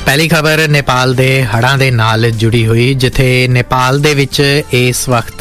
ਪਹਿਲੀ ਖਬਰ ਨੇਪਾਲ ਦੇ ਹੜ੍ਹਾਂ ਦੇ ਨਾਲ ਜੁੜੀ ਹੋਈ, ਜਿੱਥੇ ਨੇਪਾਲ ਦੇ ਵਿੱਚ ਇਸ ਵਕਤ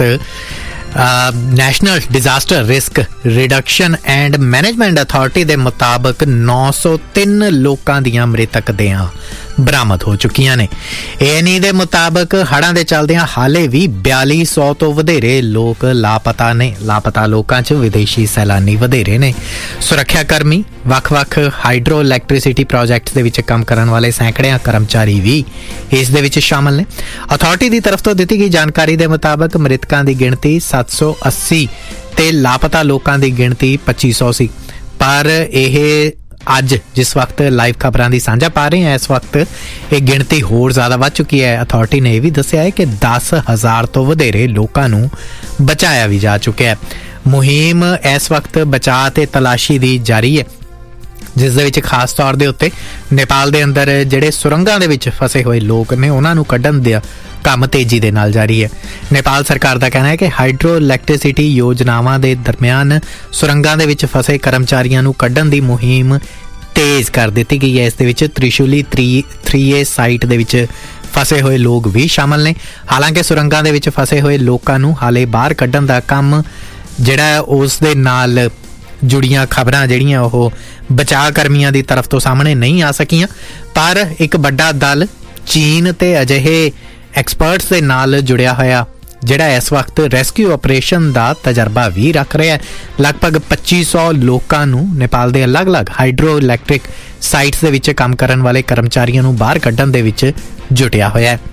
national disaster risk reduction and management authority ਦੇ ਮੁਤਾਬਕ 903 ਲੋਕਾਂ ਦੀਆਂ ਮ੍ਰਿਤਕ ਦੇਹਾਂ ਬਰਾਮਦ ਹੋ ਚੁੱਕੀਆਂ ਨੇ। ANE ਦੇ ਮੁਤਾਬਕ ਹੜ੍ਹਾਂ ਦੇ ਚੱਲਦਿਆਂ ਹਾਲੇ ਵੀ 4200 ਤੋਂ ਵਧੇਰੇ ਲੋਕ ਲਾਪਤਾ ਨੇ। ਲਾਪਤਾ ਲੋਕਾਂ 'ਚ ਵਿਦੇਸ਼ੀ ਸੈਲਾਨੀ ਵਧੇਰੇ ਨੇ। ਸੁਰੱਖਿਆ ਕਰਮੀ, ਵੱਖ-ਵੱਖ ਹਾਈਡਰੋ ਇਲੈਕਟ੍ਰਿਸਿਟੀ ਪ੍ਰੋਜੈਕਟਸ ਦੇ ਵਿੱਚ ਕੰਮ ਕਰਨ ਵਾਲੇ ਸੈਂਕੜਿਆਂ ਕਰਮਚਾਰੀ ਵੀ ਇਸ ਦੇ ਵਿੱਚ ਸ਼ਾਮਲ ਨੇ। ਅਥਾਰਟੀ ਦੀ ਤਰਫ ਤੋਂ ਦਿੱਤੀ ਗਈ ਜਾਣਕਾਰੀ ਦੇ ਮੁਤਾਬਕ ਮ੍ਰਿਤਕਾਂ ਦੀ ਗਿਣਤੀ 780 ਤੇ ਲਾਪਤਾ ਲੋਕਾਂ ਦੀ ਗਿਣਤੀ 2500 ਸੀ। ਪਰ ਇਹ ਅੱਜ ਜਿਸ ਵਕਤ ਲਾਈਵ ਖਬਰਾਂ ਦੀ ਸਾਂਝਾ ਪਾ ਰਹੇ ਹਾਂ, ਇਸ ਵਕਤ ਇਹ ਗਿਣਤੀ ਹੋਰ ਜ਼ਿਆਦਾ ਵੱਧ ਚੁੱਕੀ ਹੈ। ਅਥਾਰਟੀ ਨੇ ਇਹ ਵੀ ਦੱਸਿਆ ਹੈ ਕਿ 10,000 ਤੋਂ ਵਧੇਰੇ ਲੋਕਾਂ ਨੂੰ ਬਚਾਇਆ ਵੀ ਜਾ ਚੁੱਕਿਆ ਹੈ। ਮੁਹਿੰਮ ਇਸ ਵਕਤ ਬਚਾਅ ਤੇ ਤਲਾਸ਼ੀ ਦੀ ਜਾਰੀ ਹੈ, ਜਿਸ ਦੇ ਵਿੱਚ ਖਾਸ ਤੌਰ ਦੇ ਉੱਤੇ ਨੇਪਾਲ ਦੇ ਅੰਦਰ ਜਿਹੜੇ ਸੁਰੰਗਾਂ ਦੇ ਵਿੱਚ ਫਸੇ ਹੋਏ ਲੋਕ ਨੇ ਉਹਨਾਂ ਨੂੰ ਕੱਢਣ ਦਾ ਕੰਮ ਤੇਜ਼ੀ ਦੇ ਨਾਲ ਜਾਰੀ ਹੈ। ਨੇਪਾਲ ਸਰਕਾਰ ਦਾ ਕਹਿਣਾ ਹੈ ਕਿ ਹਾਈਡਰੋ ਇਲੈਕਟ੍ਰਿਸਿਟੀ ਯੋਜਨਾਵਾਂ ਦੇ ਦਰਮਿਆਨ ਸੁਰੰਗਾਂ ਦੇ ਵਿੱਚ ਫਸੇ ਕਰਮਚਾਰੀਆਂ ਨੂੰ ਕੱਢਣ ਦੀ ਮੁਹਿੰਮ ਤੇਜ਼ ਕਰ ਦਿੱਤੀ ਗਈ ਹੈ। ਇਸ ਦੇ ਵਿੱਚ ਤ੍ਰਿਸ਼ੂਲੀ 3A ਸਾਈਟ ਦੇ ਵਿੱਚ ਫਸੇ ਹੋਏ ਲੋਕ ਵੀ ਸ਼ਾਮਲ ਨੇ। ਹਾਲਾਂਕਿ ਸੁਰੰਗਾਂ ਦੇ ਵਿੱਚ ਫਸੇ ਹੋਏ ਲੋਕਾਂ ਨੂੰ ਹਾਲੇ ਬਾਹਰ ਕੱਢਣ ਦਾ ਕੰਮ ਜਿਹੜਾ ਉਸ ਦੇ ਨਾਲ ਜੁੜੀਆਂ ਖਬਰਾਂ ਜਿਹੜੀਆਂ ਉਹ ਬਚਾਅ ਕਰਮੀਆਂ ਦੀ ਤਰਫ ਤੋਂ ਸਾਹਮਣੇ ਨਹੀਂ ਆ ਸਕੀਆਂ। ਪਰ ਇੱਕ ਵੱਡਾ ਦਲ ਚੀਨ ਤੇ ਅਜਿਹੇ ਐਕਸਪਰਟਸ ਦੇ ਨਾਲ ਜੁੜਿਆ ਹੋਇਆ ਜਿਹੜਾ ਇਸ ਵਕਤ ਰੈਸਕਿਊ ਆਪਰੇਸ਼ਨ ਦਾ ਤਜਰਬਾ ਵੀ ਰੱਖ ਰਿਹਾ ਹੈ। ਲਗਭਗ 2500 ਲੋਕਾਂ ਨੂੰ ਨੇਪਾਲ ਦੇ ਅਲੱਗ-ਅਲੱਗ ਹਾਈਡਰੋ ਇਲੈਕਟ੍ਰਿਕ ਸਾਈਟਸ ਦੇ ਵਿੱਚ ਕੰਮ ਕਰਨ ਵਾਲੇ ਕਰਮਚਾਰੀਆਂ ਨੂੰ ਬਾਹਰ ਕੱਢਣ ਦੇ ਵਿੱਚ ਜੁਟਿਆ ਹੋਇਆ ਹੈ।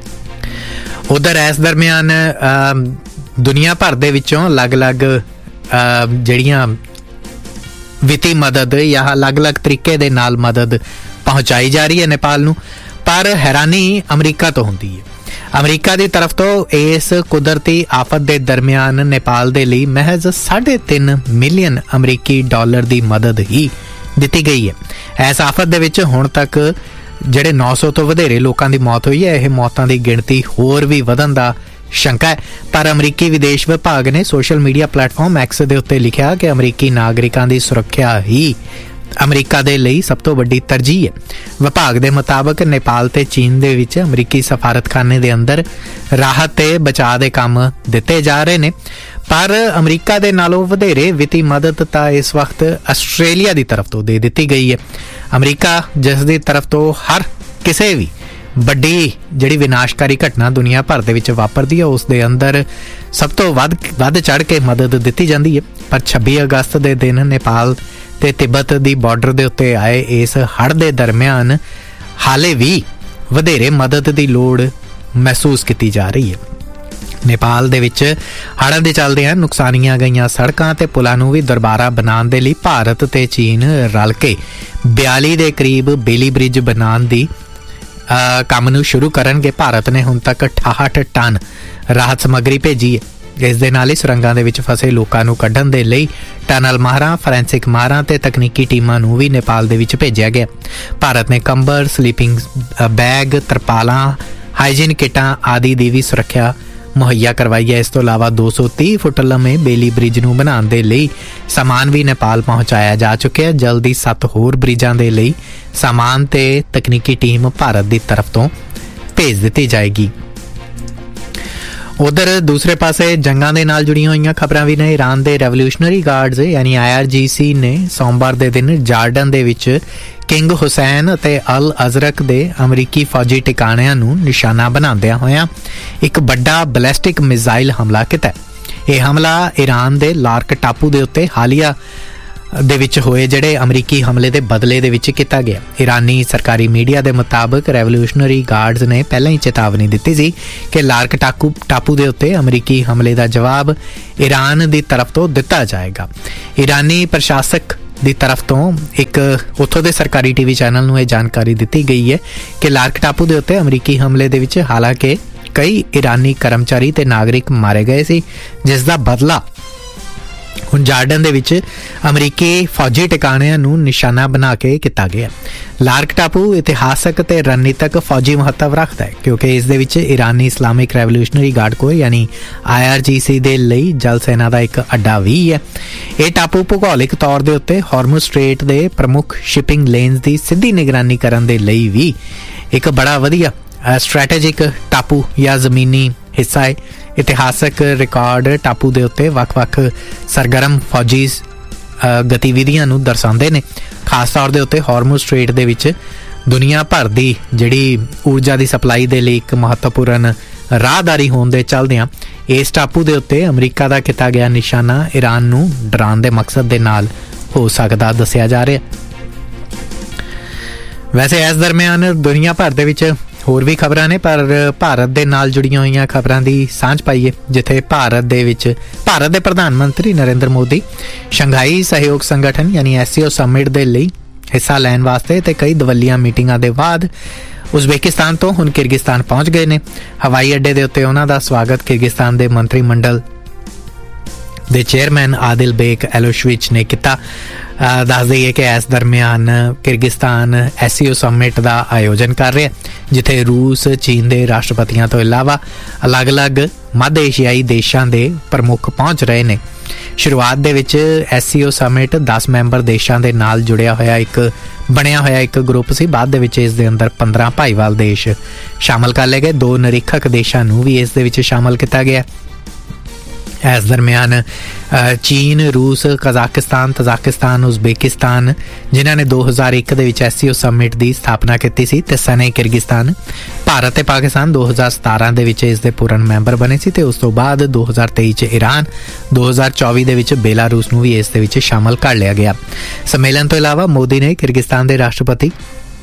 ਉਧਰ ਇਸ ਦਰਮਿਆਨ ਦੁਨੀਆ ਭਰ ਦੇ ਵਿੱਚੋਂ ਅਲੱਗ-ਅਲੱਗ ਜਿਹੜੀਆਂ ਵਿੱਤੀ ਮਦਦ ਜਾਂ ਅਲੱਗ-ਅਲੱਗ ਤਰੀਕੇ ਦੇ ਨਾਲ ਮਦਦ ਪਹੁੰਚਾਈ ਜਾ ਰਹੀ ਹੈ ਨੇਪਾਲ ਨੂੰ। ਪਰ ਹੈਰਾਨੀ ਅਮਰੀਕਾ ਤੋਂ ਹੁੰਦੀ ਹੈ। ਅਮਰੀਕਾ ਦੀ ਤਰਫ ਤੋਂ ਇਸ ਕੁਦਰਤੀ ਆਫਤ ਦੇ ਦਰਮਿਆਨ ਨੇਪਾਲ ਦੇ ਲਈ ਮਹਿਜ਼ 3.5 ਮਿਲੀਅਨ ਅਮਰੀਕੀ ਡਾਲਰ ਦੀ ਮਦਦ ਹੀ ਦਿੱਤੀ ਗਈ ਹੈ। ਇਸ ਆਫਤ ਦੇ ਵਿੱਚ ਹੁਣ ਤੱਕ ਜਿਹੜੇ 900 ਤੋਂ ਵਧੇਰੇ ਲੋਕਾਂ ਦੀ ਮੌਤ ਹੋਈ ਹੈ। ਇਹ ਮੌਤਾਂ ਦੀ ਗਿਣਤੀ ਹੋਰ ਵੀ ਵਧਣ ਦਾ ਸ਼ੰਕਾ ਹੈ। ਪਰ ਅਮਰੀਕੀ ਵਿਦੇਸ਼ ਵਿਭਾਗ ਨੇ ਸੋਸ਼ਲ ਮੀਡੀਆ ਪਲੇਟਫਾਰਮ ਐਕਸ ਦੇ ਉੱਤੇ ਲਿਖਿਆ ਕਿ ਅਮਰੀਕੀ ਨਾਗਰਿਕਾਂ ਦੀ ਸੁਰੱਖਿਆ ਹੀ ਅਮਰੀਕਾ ਦੇ ਲਈ ਸਭ ਤੋਂ ਵੱਡੀ ਤਰਜੀਹ ਹੈ। ਵਿਭਾਗ ਦੇ ਮੁਤਾਬਕ ਨੇਪਾਲ ਤੇ ਚੀਨ ਦੇ ਵਿੱਚ ਅਮਰੀਕੀ ਸਫਾਰਤਖਾਨੇ ਦੇ ਅੰਦਰ ਰਾਹਤ ਤੇ ਬਚਾਅ ਦੇ ਕੰਮ ਦਿੱਤੇ ਜਾ ਰਹੇ ਨੇ। ਪਰ ਅਮਰੀਕਾ ਦੇ ਨਾਲੋਂ ਵਧੇਰੇ ਵਿੱਤੀ ਮਦਦ ਤਾਂ ਇਸ ਵਕਤ ਆਸਟ੍ਰੇਲੀਆ ਦੀ ਤਰਫ ਤੋਂ ਦੇ ਦਿੱਤੀ ਗਈ ਹੈ। ਅਮਰੀਕਾ ਜਿਸ ਦੀ ਤਰਫ ਤੋਂ ਹਰ ਕਿਸੇ ਵੀ ਵੱਡੀ ਜਿਹੜੀ ਵਿਨਾਸ਼ਕਾਰੀ ਘਟਨਾ ਦੁਨੀਆ ਭਰ ਦੇ ਵਿੱਚ ਵਾਪਰਦੀ ਹੈ ਉਸ ਦੇ ਅੰਦਰ ਸਭ ਤੋਂ ਵੱਧ ਚੜ੍ਹ ਕੇ ਮਦਦ ਦਿੱਤੀ ਜਾਂਦੀ ਹੈ। ਪਰ 26 ਅਗਸਤ ਦੇ ਦਿਨ ਨੇਪਾਲ ਤੇ ਤਿੱਬਤ ਦੀ ਬਾਰਡਰ ਦੇ ਉੱਤੇ ਆਏ ਇਸ ਹੜ੍ਹ ਦੇ ਦਰਮਿਆਨ ਹਾਲੇ ਵੀ ਵਧੇਰੇ ਮਦਦ ਦੀ ਲੋੜ ਮਹਿਸੂਸ ਕੀਤੀ ਜਾ ਰਹੀ ਹੈ। ਨੇਪਾਲ ਦੇ ਵਿੱਚ ਹੜ੍ਹਾਂ ਦੇ ਚੱਲਦਿਆਂ ਨੁਕਸਾਨੀਆਂ ਗਈਆਂ ਸੜਕਾਂ ਤੇ ਪੁਲਾਂ ਨੂੰ ਵੀ ਦੁਬਾਰਾ ਬਣਾਉਣ ਦੇ ਲਈ ਭਾਰਤ ਤੇ ਚੀਨ ਰਲ ਕੇ 42 ਦੇ ਕਰੀਬ ਬੇਲੀ ਬ੍ਰਿਜ ਬਣਾਉਣ ਦੀ ਕੰਮ ਨੂੰ ਸ਼ੁਰੂ ਕਰਨਗੇ। ਭਾਰਤ ਨੇ ਹੁਣ ਤੱਕ 68 ਟਨ ਰਾਹਤ ਸਮੱਗਰੀ ਭੇਜੀ ਹੈ। ਇਸ ਦੇ ਨਾਲ ਹੀ ਸੁਰੰਗਾਂ ਦੇ ਵਿੱਚ ਫਸੇ ਲੋਕਾਂ ਨੂੰ ਕੱਢਣ ਦੇ ਲਈ ਟਨਲ ਮਾਹਰਾਂ, ਫੋਰੈਂਸਿਕ ਮਾਹਰਾਂ ਤੇ ਤਕਨੀਕੀ ਟੀਮਾਂ ਨੂੰ ਵੀ ਨੇਪਾਲ ਦੇ ਵਿੱਚ ਭੇਜਿਆ ਗਿਆ। ਭਾਰਤ ਨੇ ਕੰਬਲ, ਸਲੀਪਿੰਗ ਬੈਗ, ਤਰਪਾਲਾਂ, ਹਾਈਜੀਨ ਕਿੱਟਾਂ ਆਦਿ ਦੀ ਵੀ ਸੁਰੱਖਿਆ ਮੁਹੱਈਆ ਕਰਵਾਈ ਹੈ। ਇਸ ਤੋਂ ਇਲਾਵਾ 230 ਫੁੱਟ ਲੰਮੇ ਬੇਲੀ ਬ੍ਰਿਜ ਨੂੰ ਬਣਾਉਣ ਦੇ ਲਈ ਸਾਮਾਨ ਵੀ ਨੇਪਾਲ ਪਹੁੰਚਾਇਆ ਜਾ ਚੁੱਕਿਆ ਹੈ। ਜਲਦੀ 7 ਹੋਰ ਬ੍ਰਿਜਾਂ ਦੇ ਲਈ ਸਾਮਾਨ ਤੇ ਤਕਨੀਕੀ ਟੀਮ ਭਾਰਤ ਦੀ ਤਰਫ ਤੋਂ ਭੇਜ ਦਿੱਤੀ ਜਾਏਗੀ। ਉਧਰ ਦੂਸਰੇ ਪਾਸੇ ਜੰਗਾਂ ਦੇ ਨਾਲ ਜੁੜੀਆਂ ਹੋਈਆਂ ਖਬਰਾਂ ਵੀ ਨੇ। ਈਰਾਨ ਦੇ ਰੈਵੋਲੂਸ਼ਨਰੀ ਗਾਰਡਜ਼ ਯਾਨੀ IRGC ਨੇ ਸੋਮਵਾਰ ਦੇ ਦਿਨ ਜਾਰਡਨ ਦੇ ਵਿੱਚ ਕਿੰਗ ਹੁਸੈਨ ਅਤੇ ਅਲ ਅਜ਼ਰਕ ਦੇ ਅਮਰੀਕੀ ਫੌਜੀ ਟਿਕਾਣਿਆਂ ਨੂੰ ਨਿਸ਼ਾਨਾ ਬਣਾਉਂਦਿਆਂ ਹੋਇਆਂ ਇੱਕ ਵੱਡਾ ਬੈਲਿਸਟਿਕ ਮਿਜ਼ਾਈਲ ਹਮਲਾ ਕੀਤਾ। ਇਹ ਹਮਲਾ ਈਰਾਨ ਦੇ ਲਾਰਕ ਟਾਪੂ ਦੇ ਉੱਤੇ ਹਾਲੀਆ ਦੇ ਵਿੱਚ ਹੋਏ ਜਿਹੜੇ ਅਮਰੀਕੀ ਹਮਲੇ ਦੇ ਬਦਲੇ ਦੇ ਵਿੱਚ ਕੀਤਾ ਗਿਆ। ਈਰਾਨੀ ਸਰਕਾਰੀ ਮੀਡੀਆ ਦੇ ਮੁਤਾਬਕ ਰੈਵੋਲੂਸ਼ਨਰੀ ਗਾਰਡਜ਼ ਨੇ ਪਹਿਲਾਂ ਹੀ ਚੇਤਾਵਨੀ ਦਿੱਤੀ ਸੀ ਕਿ ਲਾਰਕ ਟਾਪੂ ਦੇ ਉੱਤੇ ਅਮਰੀਕੀ ਹਮਲੇ ਦਾ ਜਵਾਬ ਈਰਾਨ ਦੀ ਤਰਫ ਤੋਂ ਦਿੱਤਾ ਜਾਏਗਾ। ਈਰਾਨੀ ਪ੍ਰਸ਼ਾਸਕ ਦੀ ਤਰਫ ਤੋਂ ਇੱਕ ਉੱਥੋਂ ਦੇ ਸਰਕਾਰੀ TV ਚੈਨਲ ਨੂੰ ਇਹ ਜਾਣਕਾਰੀ ਦਿੱਤੀ ਗਈ ਹੈ ਕਿ ਲਾਰਕ ਟਾਪੂ ਦੇ ਉੱਤੇ ਅਮਰੀਕੀ ਹਮਲੇ ਦੇ ਵਿੱਚ ਹਾਲਾਂਕਿ ਕਈ ਈਰਾਨੀ ਕਰਮਚਾਰੀ ਤੇ ਨਾਗਰਿਕ ਮਾਰੇ ਗਏ ਸੀ, ਜਿਸ ਦਾ ਬਦਲਾ ਹੁਣ ਜਾਰਡਨ ਦੇ ਵਿੱਚ ਅਮਰੀਕੀ ਫੌਜੀ ਟਿਕਾਣਿਆਂ ਨੂੰ ਨਿਸ਼ਾਨਾ ਬਣਾ ਕੇ ਕੀਤਾ ਗਿਆ। ਲਾਰਕ ਟਾਪੂ ਇਤਿਹਾਸਕ ਤੇ ਰਣਨੀਤਕ ਫੌਜੀ ਮਹੱਤਵ ਰੱਖਦਾ ਹੈ ਕਿਉਂਕਿ ਇਸ ਦੇ ਵਿੱਚ ਈਰਾਨੀ ਇਸਲਾਮਿਕ ਰੈਵੋਲੂਸ਼ਨਰੀ ਗਾਰਡ ਕੋਰ ਯਾਨੀ IRGC ਦੇ ਲਈ ਜਲ ਸੈਨਾ ਦਾ ਇੱਕ ਅੱਡਾ ਵੀ ਹੈ। ਇਹ ਟਾਪੂ ਭੂਗੋਲਿਕ ਤੌਰ ਦੇ ਉੱਤੇ ਹਾਰਮੁਜ਼ ਸਟ੍ਰੇਟ ਦੇ ਪ੍ਰਮੁੱਖ ਸ਼ਿਪਿੰਗ ਲੇਨਸ ਦੀ ਸਿੱਧੀ ਨਿਗਰਾਨੀ ਕਰਨ ਦੇ ਲਈ ਵੀ एक बड़ा वधिया स्ट्रैटेजिक टापू या ज़मीनी हिस्सा है। इतिहासक रिकॉर्ड टापू के उत्ते वख-वख सरगर्म फौजी गतिविधियां नूं दर्शाते हैं। खास तौर के उत्ते हॉर्मुज़ स्ट्रेट दे विच दुनिया भर की जिहड़ी ऊर्जा की सप्लाई के लिए एक महत्वपूर्ण राहदारी होने दे चलदियां इस टापू के उत्ते अमरीका का किया गया निशाना ईरान नूं डराउण दे मकसद दे नाल हो सकदा दस्सिया जा रहा है। वैसे इस दरम्यान दुनिया भर दे विच होर भी खबरां ने, पर भारत दे नाल जुड़ियां होईयां खबरां दी सांझ पाईए, जिथे भारत दे प्रधानमंत्री नरेंद्र मोदी शंघाई सहयोग संगठन यानी SCO समिट दे लई हिस्सा लैण वास्ते ते कई दवल्लियां मीटिंगां दे बाद उज़बेकिस्तान तो हुण किर्गिस्तान पहुंच गए ने। हवाई अड्डे दे उत्ते उन्हां दा स्वागत किर्गिस्तान दे मंत्रिमंडल दे चेयरमैन आदिल बेक एलोशविच ने किया। दस दईए कि इस दरम्यान किर्गिस्तान SCO समिट का आयोजन कर रहा है, जिथे रूस चीन के राष्ट्रपतियों तो इलावा अलग अलग मध्य एशियाई देशों के प्रमुख पहुंच रहे हैं। शुरुआत दे विच SCO समिट 10 मैंबर देशों के नाल जुड़िया होया एक ग्रुप सी। बाद दे विच इस दे अंदर 15 भाईवाल देश शामिल कर लए गए। 2 निरीक्षक देशों नूं भी इस दे विच शामिल किया गया। इस दरम्यान चीन, रूस, तजाकिस्तान, उज़बेकिस्तान जिन्हों ने 2001 दे विच SCO समिट की स्थापना की सी, ते सने किर्गिस्तान, भारत ते पाकिस्तान 2017 दे विच इस दे पूर्ण मैंबर बने सी, ते उस तो बाद 2023 च ईरान, 2024 दे विच बेलारूस नूं भी इस दे विच शामिल कर लिया गया। सम्मेलन तो इलावा मोदी ने किर्गिस्तान के राष्ट्रपति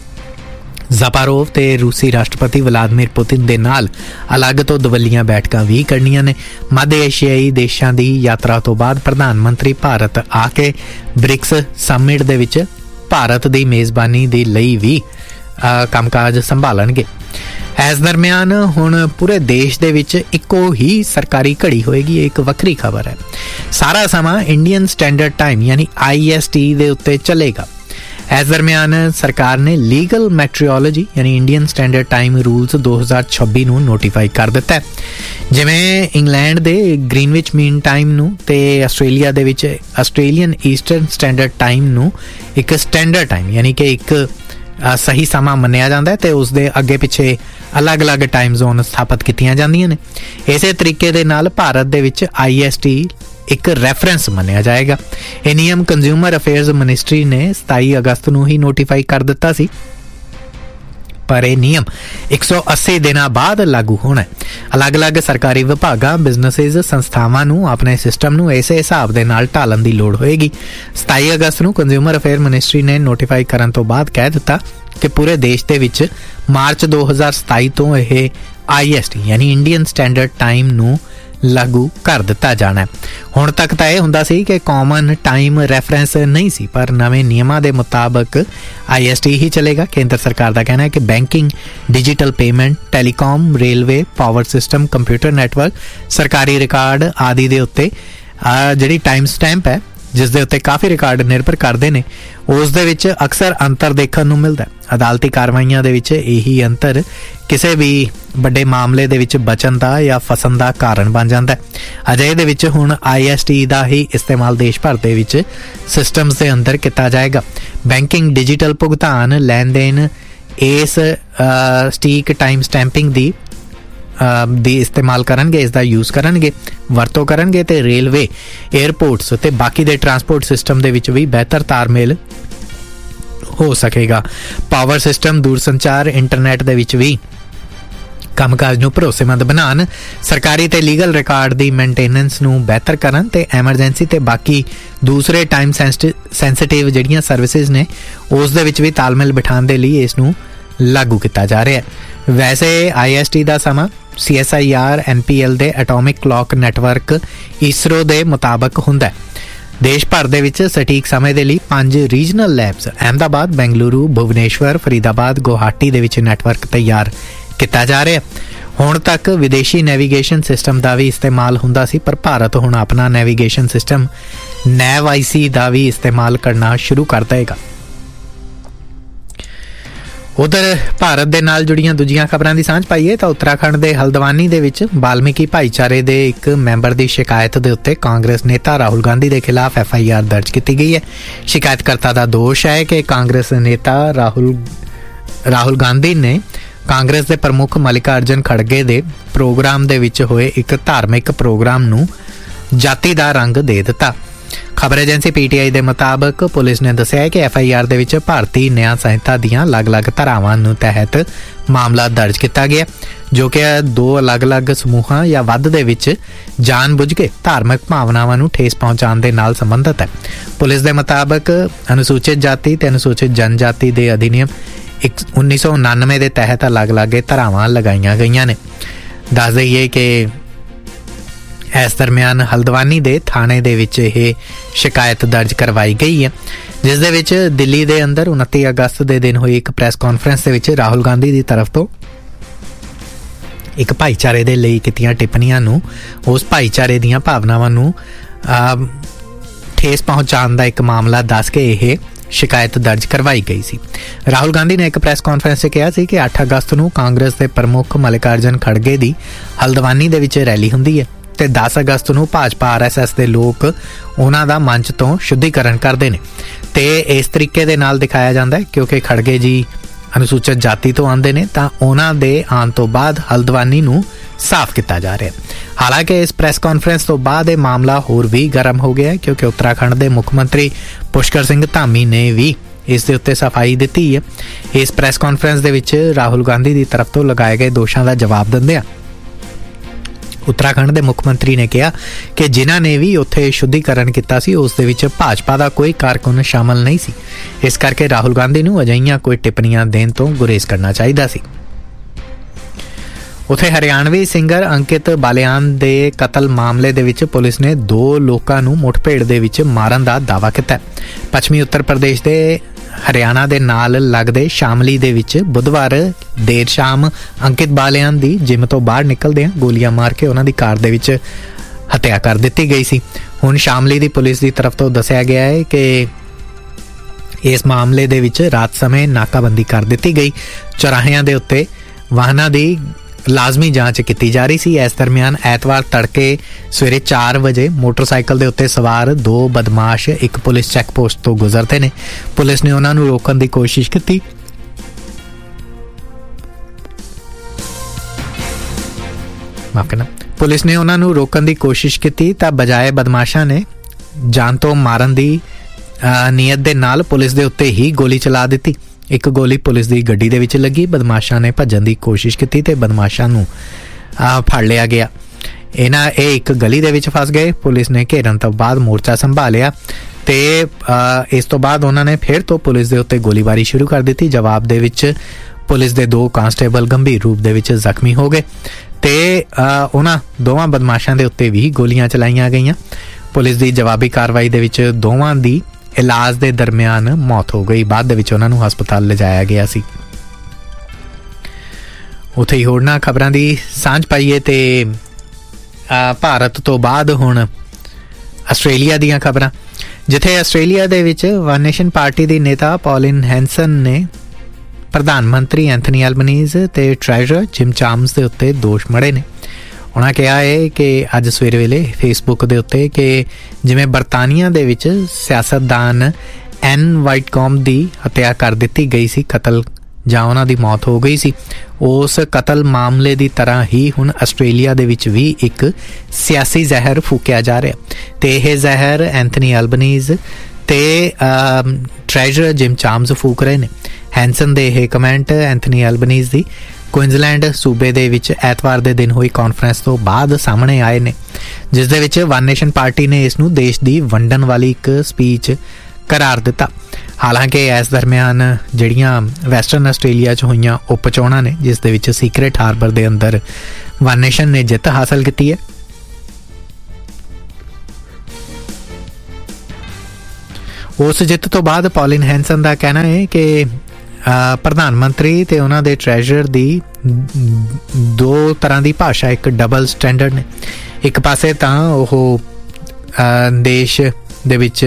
ज़पारोव ते रूसी राष्ट्रपति व्लादिमीर पुतिन दे नाल अलग तो दवल्लियां बैठकां भी करनियां ने। मध्य एशियाई देशों की यात्रा तो बाद प्रधानमंत्री भारत आके ब्रिक्स समिट दे विच भारत की मेज़बानी दे लई भी कामकाज संभालणगे। इस दरम्यान हुण पूरे देश दे विच इक्को ही सरकारी घड़ी होएगी। एक वक्री खबर है, सारा समा इंडियन स्टैंडर्ड टाइम यानी IST दे उत्ते चलेगा। इस दरम्यान सरकार ने लीगल मैट्रियोलॉजी यानी इंडियन स्टैंडर्ड टाइम रूल्स 2026 नूं नोटिफाई कर दिता है। जिवें इंग्लैंड दे ग्रीनविच मीन टाइम नूं ते आस्ट्रेलिया दे विच आस्ट्रेलियन ईस्टर्न स्टैंडर्ड टाइम नूं एक स्टैंडर्ड टाइम यानी कि एक सही समा मन्निया जाता है, तो उसके अगे पिछे अलग अलग टाइम जोन स्थापित कीतियां जांदियां ने। इसे तरीके दे नाल भारत दे विच IST एक रेफरेंस मन्निया जाएगा। यह नियम कंज्यूमर अफेयर्स मिनिस्ट्री ने 27 अगस्त नूं ही नोटिफाई कर दिता सी, पर यह नियम 180 दिन बाद लागू होना है। अलग अलग सरकारी विभागां, बिजनेसिस, संस्थावां नूं अपने सिस्टम नूं इस हिसाब दे नाल ढालण दी लोड़ होएगी। 27 अगस्त नूं कंज्यूमर अफेयर मिनिस्ट्री ने नोटिफाई करन तो बाद कह दिता कि पूरे देश दे विच मार्च 2027 तो यह IST यानी इंडियन स्टैंडर्ड टाइम नूं लागू कर दिता जाना है। हुण तक तो यह हुंदा सी कि कॉमन टाइम रैफरेंस नहीं सी, पर नवे नियमां दे मुताबक IST ही चलेगा। केंद्र सरकार का कहना है कि banking, digital payment, telecom, railway, power system, computer network, सरकारी रिकॉर्ड आदि दे उत्ते जिहड़ी टाइम स्टैंप है जिस दे उत्ते काफ़ी रिकॉर्ड निर्भर करते हैं, उस दे विच अक्सर अंतर देखने को मिलता है। अदालती कार्रवाइयां दे विच यही अंतर किसी भी बड़े मामले दे विच बचन का या फसन का कारण बन जाता है। अजे दे विच हुण IST का ही इस्तेमाल देश भर दे विच सिस्टम्स के अंदर किया जाएगा। बैंकिंग, डिजिटल भुगतान, लैन देन इस स्टीक टाइम स्टैंपिंग दी इस्तेमाल करनगे, इसका यूज़ करनगे, वरतों करनगे, ते रेलवे, एयरपोर्ट्स ते बाकी दे ट्रांसपोर्ट सिस्टम दे विच भी बेहतर तालमेल हो सकेगा। पावर सिस्टम, दूरसंचार, इंटरनेट दे विच भी कामकाज नूं भरोसेमंद बनान, सरकारी ते लीगल रिकॉर्ड दी मेनटेनेंस नूं बेहतर करन ते एमरजेंसी ते बाकी दूसरे टाइम सेंसिटिव जिहड़ियां सर्विसेज ने उस दे विच भी तालमेल बिठाण दे लई इस नूं लागू किया जा रहा है। वैसे IST का समा CSIR NPL दे एटॉमिक क्लॉक नेटवर्क ISRO दे मुताबक हुंदा है। देश भर दे विच सटीक समय दे लई 5 रीजनल लैब्स अहमदाबाद, बेंगलुरु, भुवनेश्वर, फरीदाबाद, गुवाहाटी दे विच नेटवर्क तैयार किया जा रहा है। हुण तक विदेशी नैविगेशन सिस्टम का भी इस्तेमाल हुंदा सी, पर भारत हुण अपना नैविगेशन सिस्टम NAVIC का भी इस्तेमाल करना शुरू कर देगा। उधर भारत दे नाल जुड़ियां दूजियां खबरां दी सांझ पाईए तो उत्तराखंड दे हल्द्वानी दे विच वाल्मीकि भाईचारे दे एक मैंबर दी शिकायत दे उत्ते कांग्रेस नेता राहुल गांधी दे खिलाफ FIR दर्ज की गई है। शिकायतकर्ता का दोष है कि कांग्रेस नेता राहुल गांधी ने ਕਾਂਗਰਸ ਦੇ ਪ੍ਰਮੁੱਖ ਮਲਿਕਾਰਜਨ ਖੜਗੇ ਦੇ ਪ੍ਰੋਗਰਾਮ ਦੇ ਵਿੱਚ ਹੋਏ ਇੱਕ ਧਾਰਮਿਕ ਪ੍ਰੋਗਰਾਮ ਨੂੰ ਜਾਤੀ ਦਾ ਰੰਗ ਦੇ ਦਿੱਤਾ। ਖਬਰ ਏਜੰਸੀ PTI ਦੇ ਮੁਤਾਬਕ ਪੁਲਿਸ ਨੇ ਦੱਸਿਆ ਕਿ FIR ਦੇ ਵਿੱਚ ਭਾਰਤੀ ਨਿਆਂ ਸੰਹਿਤਾ ਦੀਆਂ ਅਲੱਗ-ਅਲੱਗ ਧਾਰਾਵਾਂ ਨੂੰ ਤਹਿਤ ਮਾਮਲਾ ਦਰਜ ਕੀਤਾ ਗਿਆ, ਜੋ ਕਿ ਦੋ ਅਲੱਗ-ਅਲੱਗ ਸਮੂਹਾਂ ਜਾਂ ਵੱਧ ਦੇ ਵਿੱਚ ਜਾਣ-ਬੁੱਝ ਕੇ ਧਾਰਮਿਕ ਭਾਵਨਾਵਾਂ ਨੂੰ ਠੇਸ ਪਹੁੰਚਾਉਣ ਦੇ ਨਾਲ ਸੰਬੰਧਿਤ ਹੈ। ਪੁਲਿਸ ਦੇ ਮੁਤਾਬਕ ਅਨੁਸੂਚਿਤ ਜਾਤੀ ਤੇ ਅਨੁਸੂਚਿਤ ਜਨਜਾਤੀ ਦੇ ਅਧਿਨਿਯਮ 1999 ਦੇ ਤਹਿਤ ਅਲੱਗ-ਅਲੱਗ ਧਾਰਾਵਾਂ ਲਗਾਈਆਂ ਗਈਆਂ ਨੇ। ਦੱਸ ਦਈਏ ਕਿ ਇਸ ਦਰਮਿਆਨ ਹਲਦਵਾਨੀ ਦੇ ਥਾਣੇ ਦੇ ਵਿੱਚ ਇਹ ਸ਼ਿਕਾਇਤ ਦਰਜ ਕਰਵਾਈ ਗਈ ਹੈ, ਜਿਸ ਦੇ ਵਿੱਚ ਦਿੱਲੀ ਦੇ ਅੰਦਰ 29 ਅਗਸਤ ਦੇ ਦਿਨ ਹੋਈ ਇੱਕ ਪ੍ਰੈਸ ਕਾਨਫਰੰਸ ਦੇ ਵਿੱਚ ਰਾਹੁਲ ਗਾਂਧੀ ਦੀ ਤਰਫ ਤੋਂ ਇੱਕ ਭਾਈਚਾਰੇ ਦੇ ਲਈ ਕੀਤੀਆਂ ਟਿੱਪਣੀਆਂ ਨੂੰ, ਉਸ ਭਾਈਚਾਰੇ ਦੀਆਂ ਭਾਵਨਾਵਾਂ ਨੂੰ ਠੇਸ ਪਹੁੰਚਾਉਣ ਦਾ ਇੱਕ ਮਾਮਲਾ ਦੱਸ ਕੇ ਇਹ ਸ਼ਿਕਾਇਤ ਦਰਜ ਕਰਵਾਈ ਗਈ ਸੀ। ਰਾਹੁਲ ਗਾਂਧੀ ਨੇ ਇੱਕ ਪ੍ਰੈਸ ਕਾਨਫਰੰਸ 'ਚ ਕਿਹਾ ਸੀ ਕਿ 8 ਅਗਸਤ ਨੂੰ ਕਾਂਗਰਸ ਦੇ ਪ੍ਰਮੁੱਖ ਮਲਿਕਾਰਜਨ ਖੜਗੇ ਦੀ ਹਲਦਵਾਨੀ ਦੇ ਵਿੱਚ ਰੈਲੀ ਹੁੰਦੀ ਹੈ ਤੇ 10 ਅਗਸਤ ਨੂੰ ਭਾਜਪਾ RSS ਦੇ ਲੋਕ ਉਹਨਾਂ ਦਾ ਮੰਚ ਤੋਂ ਸ਼ੁੱਧੀਕਰਨ ਕਰਦੇ ਨੇ ਤੇ ਇਸ ਤਰੀਕੇ ਦੇ ਨਾਲ ਦਿਖਾਇਆ ਜਾਂਦਾ ਹੈ ਕਿਉਂਕਿ ਖੜਗੇ ਜੀ ਅਨੁਸੂਚਿਤ ਜਾਤੀ ਤੋਂ ਆਉਂਦੇ ਨੇ ਤਾਂ ਉਹਨਾਂ ਦੇ ਆਉਣ ਤੋਂ ਬਾਅਦ ਹਲਦਵਾਨੀ ਨੂੰ ਸਾਫ਼ ਕੀਤਾ ਜਾ ਰਿਹਾ। ਹਾਲਾਂਕਿ ਇਸ ਪ੍ਰੈਸ ਕਾਨਫਰੰਸ ਤੋਂ ਬਾਅਦ ਇਹ ਮਾਮਲਾ ਹੋਰ ਵੀ ਗਰਮ ਹੋ ਗਿਆ ਕਿਉਂਕਿ ਉੱਤਰਾਖੰਡ ਦੇ ਮੁੱਖ ਮੰਤਰੀ ਪੁਸ਼ਕਰ ਸਿੰਘ ਧਾਮੀ ਨੇ ਵੀ ਇਸ ਦੇ ਉੱਤੇ ਸਫਾਈ ਦਿੱਤੀ ਹੈ। ਇਸ ਪ੍ਰੈਸ ਕਾਨਫਰੰਸ ਦੇ ਵਿੱਚ ਰਾਹੁਲ ਗਾਂਧੀ ਦੀ ਤਰਫ ਤੋਂ ਲਗਾਏ ਗਏ ਦੋਸ਼ਾਂ ਦਾ ਜਵਾਬ ਦਿੰਦਿਆਂ ਉੱਤਰਾਖੰਡ ਦੇ ਮੁੱਖ ਮੰਤਰੀ ਨੇ ਕਿਹਾ ਕਿ ਜਿਨ੍ਹਾਂ ਨੇ ਵੀ ਉੱਥੇ ਸ਼ੁੱਧੀਕਰਨ ਕੀਤਾ ਸੀ ਉਸ ਦੇ ਵਿੱਚ ਭਾਜਪਾ ਦਾ ਕੋਈ ਕਾਰਕੁਨ ਸ਼ਾਮਲ ਨਹੀਂ ਸੀ, ਇਸ ਕਰਕੇ ਰਾਹੁਲ ਗਾਂਧੀ ਨੂੰ ਅਜਿਹੀਆਂ ਕੋਈ ਟਿੱਪਣੀਆਂ ਦੇਣ ਤੋਂ ਗੁਰੇਜ਼ ਕਰਨਾ ਚਾਹੀਦਾ ਸੀ। ਉੱਥੇ ਹਰਿਆਣਵੀ ਸਿੰਗਰ ਅੰਕਿਤ ਬਾਲਿਆਨ ਦੇ ਕਤਲ ਮਾਮਲੇ ਦੇ ਵਿੱਚ ਪੁਲਿਸ ਨੇ 2 ਲੋਕਾਂ ਨੂੰ ਮੁੱਠਭੇੜ ਦੇ ਵਿੱਚ ਮਾਰਨ ਦਾ ਦਾਅਵਾ ਕੀਤਾ। ਪੱਛਮੀ ਉੱਤਰ ਪ੍ਰਦੇਸ਼ ਦੇ ਹਰਿਆਣਾ ਦੇ ਨਾਲ ਲੱਗਦੇ ਸ਼ਾਮਲੀ ਦੇ ਵਿੱਚ ਬੁੱਧਵਾਰ ਦੇਰ ਸ਼ਾਮ ਅੰਕਿਤ ਬਾਲਿਆਨ ਦੀ ਜਿਮ ਤੋਂ ਬਾਹਰ ਨਿਕਲਦਿਆਂ ਗੋਲੀਆਂ ਮਾਰ ਕੇ ਉਹਨਾਂ ਦੀ ਕਾਰ ਦੇ ਵਿੱਚ ਹੱਤਿਆ ਕਰ ਦਿੱਤੀ ਗਈ ਸੀ। ਹੁਣ ਸ਼ਾਮਲੀ ਦੀ ਪੁਲਿਸ ਦੀ ਤਰਫ ਤੋਂ ਦੱਸਿਆ ਗਿਆ ਹੈ ਕਿ ਇਸ ਮਾਮਲੇ ਦੇ ਵਿੱਚ ਰਾਤ ਸਮੇਂ ਨਾਕਾਬੰਦੀ ਕਰ ਦਿੱਤੀ ਗਈ। ਚੌਰਾਹਿਆਂ ਦੇ ਉੱਤੇ ਵਾਹਨਾਂ ਦੀ ਲਾਜ਼ਮੀ ਜਾਂਚ ਕੀਤੀ ਜਾ ਰਹੀ ਸੀ। ਇਸ ਦਰਮਿਆਨ ਐਤਵਾਰ ਤੜਕੇ ਸਵੇਰੇ 4 ਵਜੇ ਮੋਟਰਸਾਈਕਲ ਦੇ ਉੱਤੇ ਸਵਾਰ 2 ਬਦਮਾਸ਼ ਇੱਕ ਪੁਲਿਸ ਚੈੱਕ ਪੋਸਟ ਤੋਂ ਗੁਜ਼ਰਦੇ ਨੇ। ਪੁਲਿਸ ਨੇ ਉਹਨਾਂ ਨੂੰ ਰੋਕਣ ਦੀ ਕੋਸ਼ਿਸ਼ ਕੀਤੀ ਤਾਂ ਬਜਾਏ ਬਦਮਾਸ਼ਾਂ ਨੇ ਜਾਨ ਤੋਂ ਮਾਰਨ ਦੀ ਨੀਅਤ ਦੇ ਨਾਲ ਪੁਲਿਸ ਦੇ ਉੱਤੇ ਹੀ ਗੋਲੀ ਚਲਾ ਦਿੱਤੀ। ਇੱਕ ਗੋਲੀ ਪੁਲਿਸ ਦੀ ਗੱਡੀ ਦੇ ਵਿੱਚ ਲੱਗੀ। ਬਦਮਾਸ਼ਾਂ ਨੇ ਭੱਜਣ ਦੀ ਕੋਸ਼ਿਸ਼ ਕੀਤੀ ਤੇ ਬਦਮਾਸ਼ਾਂ ਨੂੰ ਫੜ ਲਿਆ ਗਿਆ। ਇਹ ਇੱਕ ਗਲੀ ਦੇ ਵਿੱਚ ਫਸ ਗਏ। ਪੁਲਿਸ ਨੇ ਘੇਰਨ ਤੋਂ ਬਾਅਦ ਮੋਰਚਾ ਸੰਭਾਲਿਆ ਤੇ ਇਸ ਤੋਂ ਬਾਅਦ ਉਹਨਾਂ ਨੇ ਫਿਰ ਤੋਂ ਪੁਲਿਸ ਦੇ ਉੱਤੇ ਗੋਲੀਬਾਰੀ ਸ਼ੁਰੂ ਕਰ ਦਿੱਤੀ। ਜਵਾਬ ਦੇ ਵਿੱਚ ਪੁਲਿਸ ਦੇ 2 ਕਾਂਸਟੇਬਲ ਗੰਭੀਰ ਰੂਪ ਦੇ ਵਿੱਚ ਜ਼ਖਮੀ ਹੋ ਗਏ ਤੇ ਉਹਨਾਂ ਦੋਵਾਂ ਬਦਮਾਸ਼ਾਂ ਦੇ ਉੱਤੇ ਵੀ ਗੋਲੀਆਂ ਚਲਾਈਆਂ ਗਈਆਂ। ਪੁਲਿਸ ਦੀ ਜਵਾਬੀ ਕਾਰਵਾਈ ਦੇ ਵਿੱਚ ਦੋਵਾਂ ਦੀ ਇਲਾਜ ਦੇ ਦਰਮਿਆਨ ਮੌਤ ਹੋ ਗਈ। ਬਾਅਦ ਦੇ ਵਿੱਚ ਉਹਨਾਂ ਨੂੰ ਹਸਪਤਾਲ ਲਿਜਾਇਆ ਗਿਆ ਸੀ। ਉੱਥੇ ਹੀ ਹੋਰਨਾਂ ਖਬਰਾਂ ਦੀ ਸਾਂਝ ਪਾਈਏ ਤੇ ਭਾਰਤ ਤੋਂ ਬਾਅਦ ਹੁਣ ਆਸਟ੍ਰੇਲੀਆ ਦੀਆਂ ਖਬਰਾਂ, ਜਿੱਥੇ ਆਸਟ੍ਰੇਲੀਆ ਦੇ ਵਿੱਚ ਵਨ ਨੇਸ਼ਨ ਪਾਰਟੀ ਦੀ ਨੇਤਾ ਪੌਲਿਨ ਹੈਂਸਨ ਨੇ ਪ੍ਰਧਾਨ ਮੰਤਰੀ ਐਂਥਨੀ ਐਲਬਨੀਜ਼ ਤੇ ਟ੍ਰੈਜਰਰ ਜਿਮ ਚਾਮਸ ਦੇ ਉੱਤੇ ਦੋਸ਼ ਮੜੇ ਨੇ। ਉਹਨਾਂ ਕਿਹਾ ਹੈ ਕਿ ਅੱਜ ਸਵੇਰੇ ਵੇਲੇ ਫੇਸਬੁੱਕ ਦੇ ਉੱਤੇ ਕਿ ਜਿਵੇਂ ਬਰਤਾਨੀਆ ਦੇ ਵਿੱਚ ਸਿਆਸਤਦਾਨ ਐਨ ਵਾਈਟਕੌਮ ਦੀ ਹੱਤਿਆ ਕਰ ਦਿੱਤੀ ਗਈ ਸੀ, ਕਤਲ ਜਾਂ ਉਹਨਾਂ ਦੀ ਮੌਤ ਹੋ ਗਈ ਸੀ, ਉਸ ਕਤਲ ਮਾਮਲੇ ਦੀ ਤਰ੍ਹਾਂ ਹੀ ਹੁਣ ਆਸਟ੍ਰੇਲੀਆ ਦੇ ਵਿੱਚ ਵੀ ਇੱਕ ਸਿਆਸੀ ਜ਼ਹਿਰ ਫੂਕਿਆ ਜਾ ਰਿਹਾ ਤੇ ਇਹ ਜ਼ਹਿਰ ਐਂਥਨੀ ਐਲਬਨੀਜ਼ ਤੇ ਟ੍ਰੈਜਰਰ ਜਿਮ ਚਾਮਸ ਫੂਕ ਰਹੇ ਨੇ। ਹੈਂਸਨ ਦੇ ਇਹ ਕਮੈਂਟ ਐਂਥਨੀ ਐਲਬਨੀਜ਼ ਦੀ ਕੁਇਨਜ਼ਲੈਂਡ ਸੂਬੇ ਦੇ ਵਿੱਚ ਐਤਵਾਰ ਦੇ ਦਿਨ ਹੋਈ ਕਾਨਫਰੰਸ ਤੋਂ ਬਾਅਦ ਸਾਹਮਣੇ ਆਏ ਨੇ, ਜਿਸ ਦੇ ਵਿੱਚ ਵਨ ਨੇਸ਼ਨ ਪਾਰਟੀ ਨੇ ਇਸ ਨੂੰ ਦੇਸ਼ ਦੀ ਵੰਡਣ ਵਾਲੀ ਇੱਕ ਸਪੀਚ ਕਰਾਰ ਦਿੱਤਾ। ਹਾਲਾਂਕਿ ਇਸ ਦਰਮਿਆਨ ਜਿਹੜੀਆਂ ਵੈਸਟਰਨ ਆਸਟ੍ਰੇਲੀਆ 'ਚ ਹੋਈਆਂ ਉਪ ਚੋਣਾਂ ਨੇ, ਜਿਸ ਦੇ ਵਿੱਚ ਸੀਕ੍ਰੇਟ ਹਾਰਬਰ ਦੇ ਅੰਦਰ ਵਨ ਨੇਸ਼ਨ ਨੇ ਜਿੱਤ ਹਾਸਲ ਕੀਤੀ ਹੈ, ਉਸ ਜਿੱਤ ਤੋਂ ਬਾਅਦ ਪੌਲਿਨ ਹੈਂਸਨ ਦਾ ਕਹਿਣਾ ਹੈ ਕਿ ਪ੍ਰਧਾਨ ਮੰਤਰੀ ਤੇ ਉਹਨਾਂ ਦੇ ਟ੍ਰੈਜਰਰ ਦੀ 2 ਤਰ੍ਹਾਂ ਦੀ ਭਾਸ਼ਾ, ਇੱਕ ਡਬਲ ਸਟੈਂਡਰਡ ਨੇ। ਇੱਕ ਪਾਸੇ ਤਾਂ ਉਹ ਦੇਸ਼ ਦੇ ਵਿੱਚ